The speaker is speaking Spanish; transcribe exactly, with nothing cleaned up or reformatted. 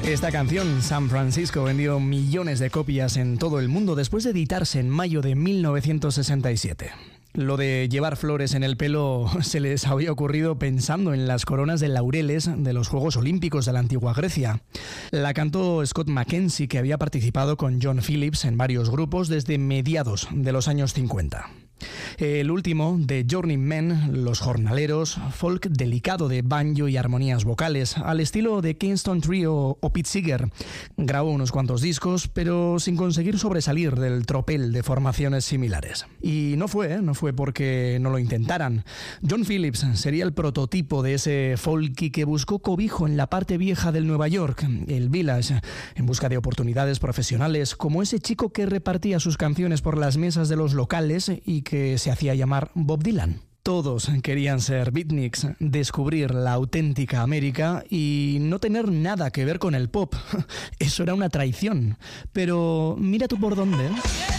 Esta canción, San Francisco, vendió millones de copias en todo el mundo después de editarse en mayo de mil novecientos sesenta y siete. Lo de llevar flores en el pelo se les había ocurrido pensando en las coronas de laureles de los Juegos Olímpicos de la antigua Grecia. La cantó Scott McKenzie, que había participado con John Phillips en varios grupos desde mediados de los años cincuenta. El último, de Journeymen, Los Jornaleros, folk delicado de banjo y armonías vocales, al estilo de Kingston Trio o Pete Seeger. Grabó unos cuantos discos, pero sin conseguir sobresalir del tropel de formaciones similares. Y no fue, ¿eh? no fue porque no lo intentaran. John Phillips sería el prototipo de ese folky que buscó cobijo en la parte vieja del Nueva York, el Village, en busca de oportunidades profesionales, como ese chico que repartía sus canciones por las mesas de los locales y que se hacía llamar Bob Dylan. Todos querían ser beatniks, descubrir la auténtica América y no tener nada que ver con el pop. Eso era una traición. Pero mira tú por dónde.